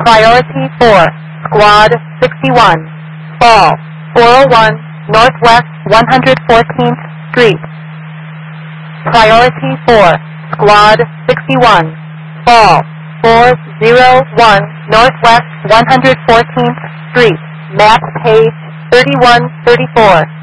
Priority 4, Squad 61, Fall 401 Northwest 114th Street. Priority 4, Squad 61, Fall 401 Northwest 114th Street. Map page 3134.